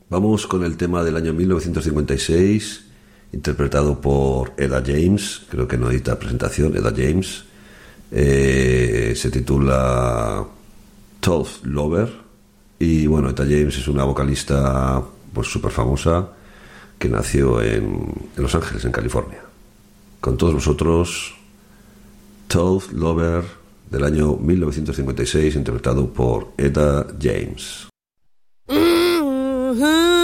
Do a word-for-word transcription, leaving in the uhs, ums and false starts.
Vamos con el tema del año mil novecientos cincuenta y seis, interpretado por Etta James. Creo que no necesita presentación, Etta James. Eh, se titula Tough Lover. Y bueno, Etta James es una vocalista pues súper famosa que nació en, en Los Ángeles, en California. Con todos vosotros, Tough Lover del año mil novecientos cincuenta y seis, interpretado por Etta James. Mm-hmm.